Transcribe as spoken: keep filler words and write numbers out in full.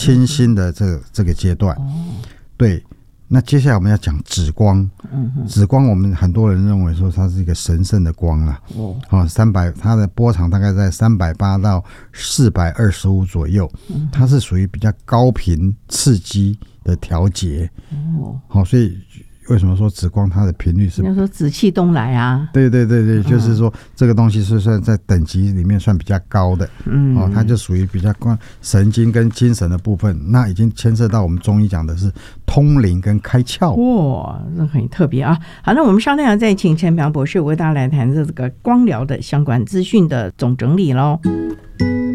清新的这个这个阶段。对，那接下来我们要讲紫光。紫光我们很多人认为说它是一个神圣的光啦。哦，哦，三百，它的波长大概在三百八到四百二十五左右，它是属于比较高频刺激的调节。哦，好，所以为什么说紫光它的频率是？ 人家说紫气东来啊。 对对对对，就是说这个东西是算在等级里面算比较高的。嗯，哦，它就属于比较关神经跟精神的部分，那已经牵涉到我们中医讲的是通灵跟开窍。 哇，这很特别啊！好，那我们稍待再请陈培博士为大家来谈这个光疗的相关资讯的总整理喽。